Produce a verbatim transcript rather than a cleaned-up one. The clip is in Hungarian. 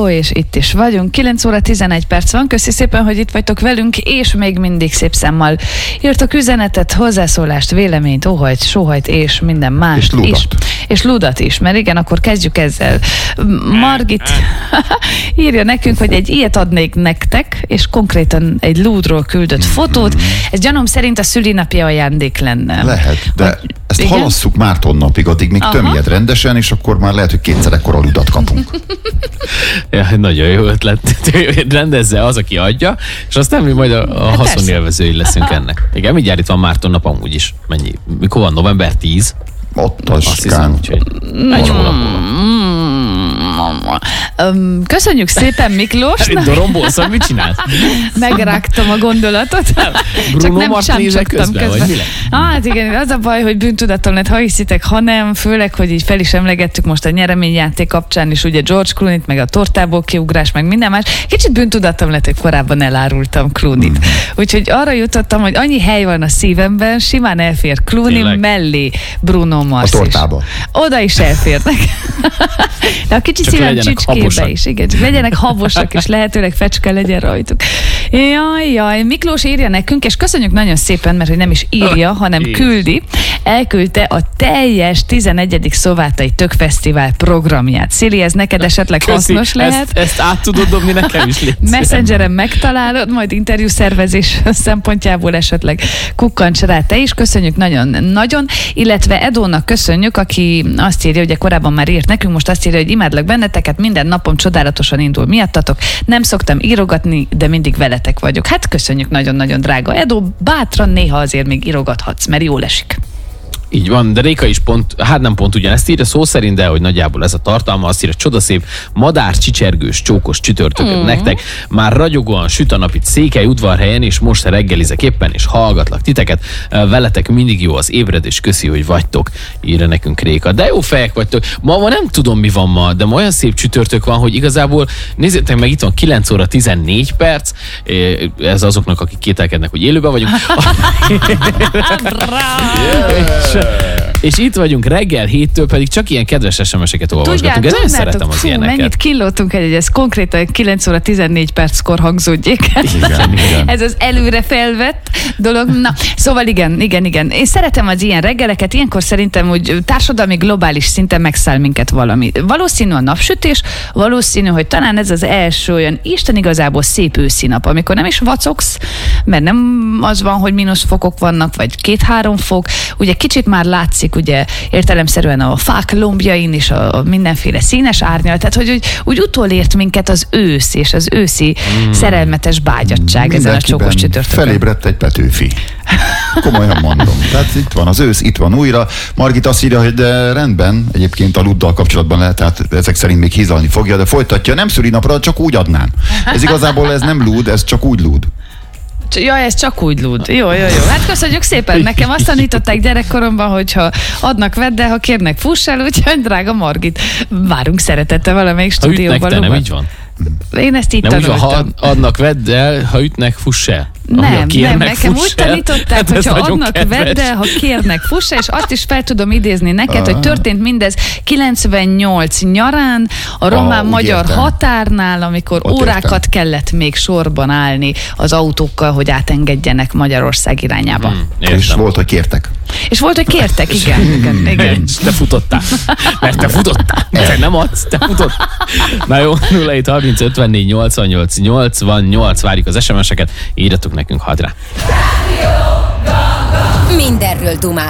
Ó, és itt is vagyunk. kilenc óra tizenegy perc van. Köszi szépen, hogy itt vagytok velünk, és még mindig szép számmal írtok üzenetet, hozzászólást, véleményt, óhajt, sóhajt, és minden más. És ludat. És, és ludat is, mert igen, akkor kezdjük ezzel. Margit írja nekünk, hogy egy ilyet adnék nektek, és konkrétan egy lúdról küldött fotót. Ez gyanom szerint a szülinapja ajándék lenne. Lehet, de hogy, ezt igen? halasszuk Márton napig, addig még tömjed rendesen, és akkor már lehet, hogy kétszer ekkora ludat kapunk. Ja, nagyon jó ötlet. Rendezze az, aki adja, és aztán mi majd a, a hát haszonélvezői leszünk ennek. Igen, mindjárt itt van Márton nap amúgy is. Mennyi? Mikor van? november tíz? Ott Azt hiszem, úgyhogy egy hónap Um, köszönjük szépen Miklósnak. Dorombolsz, mit csinálsz? Megrágtam a gondolatot. Csak nem csámcsogtam közben. Hát igen, az a baj, hogy bűntudatom lett, ha hiszitek, ha nem, főleg, hogy így fel is emlegettük most a nyereményjáték kapcsán is, ugye George Clooney-t, meg a tortából kiugrás, meg minden más. Kicsit bűntudatom lett, hogy korábban elárultam Clooney-t. Úgyhogy arra jutottam, hogy annyi hely van a szívemben, simán elfér Clooney Tényleg? mellé Bruno Mars a tortába. is. Oda is elférnek. De a kicsi csak szívem csücskébe is, igen, csak legyenek habosak, és lehetőleg fecske legyen rajtuk. Jaj, jaj, Miklós írja nekünk, és köszönjük nagyon szépen, mert hogy nem is írja, hanem küldi. Elküldte a teljes tizenegyedik Szovátai Tökfesztivál programját. Szili, ez neked esetleg Köszi, hasznos lehet? Ezt, ezt át tudod dobni nekem is, légy Messengeren megtalálod, majd interjú szervezés szempontjából esetleg kukkancs rá te is. Köszönjük nagyon-nagyon, illetve Edónak köszönjük, aki azt írja, ugye korábban már írt nekünk, most azt írja, hogy imádlak benneteket, minden napom csodálatosan indul miattatok. Nem szoktam írogatni, de mindig veletek vagyok. Hát köszönjük nagyon-nagyon drága Edó, bátran néha azért még írogathatsz, mert jól esik. Így van, de Réka is pont, hát nem pont ugyanezt írja szó szerint, de hogy nagyjából ez a tartalma, azt írja, csodaszép, madár, csicsergős, csókos csütörtökön mm. nektek. Már ragyogóan süt a nap itt Székely udvarhelyen, és most reggelizek éppen, és hallgatlak titeket. Veletek mindig jó az ébredés, köszi, hogy vagytok, írja nekünk Réka. De jó fejek vagytok. Ma, ma nem tudom, mi van ma, de ma olyan szép csütörtök van, hogy igazából nézzétek meg, itt van kilenc óra tizennégy perc, ez azoknak, akik kételkednek, hogy élőben vagyunk. és, és itt vagyunk reggel héttől, pedig csak ilyen kedves es em es-eket olvasgatunk. Én nagyon szeretem az fú, ilyeneket. mennyit killódtunk egy, hogy ez konkrétan kilenc óra tizennégy perckor hangzódjék. Igen, igen. Ez az előre felvett dolog. Na, szóval igen, igen, igen. Én szeretem az ilyen reggeleket, ilyenkor szerintem, hogy társadalmi globális szinten megszáll minket valami. Valószínű a napsütés, valószínű, hogy talán ez az első olyan Isten igazából szép őszi nap, amikor nem is vacogsz, mert nem az van, hogy mínusz fokok vannak, vagy két-három fok. Ugye kicsit már látszik, ugye értelemszerűen a fák lombjain is a mindenféle színes árnyal, tehát hogy úgy, úgy utolért minket az ősz, és az őszi mm. szerelmetes bágyadtság ezen a csokos csütörtökön. Felébredt egy Petőfi. Komolyan mondom. Tehát itt van az ősz, itt van újra. Margit azt írja, hogy de rendben, egyébként a luddal kapcsolatban lehet, tehát ezek szerint még hízlalni fogja, de folytatja, nem szülinapra, csak úgy adnám. Ez igazából ez nem lúd, ez csak úgy lúd. Ja, ez csak úgy lúd. Jó, jó, jó. Hát köszönjük szépen. Nekem azt tanították gyerekkoromban, hogyha adnak, vedd, de ha kérnek, fuss el, úgyhogy drága Margit, várunk szeretettel valamelyik stúdióban. Ha ütnek, te nem így van? Én ezt így nem tanultam. Úgy van, ha adnak, vedd el, ha ütnek, fuss el. Nem, nem, nekem úgy tanították, hát hogyha adnak, vedd el, ha kérnek, fuss el, és azt is fel tudom idézni neked, hogy történt mindez kilencvennyolc nyarán, a román-magyar ah, határnál, amikor ott órákat értem. kellett még sorban állni az autókkal, hogy átengedjenek Magyarország irányába. Hmm, és volt, hogy kértek. És volt, hogy kértek, igen. igen, igen. És te futottál. Mert te futottál. Te nem adsz, te futottál. Na jó, nulla hét harminc ötvennégy nyolcvannyolc nyolcvannyolc, várjuk az es em es-eket, írjatok nekünk hadrá. Mindenről dumál.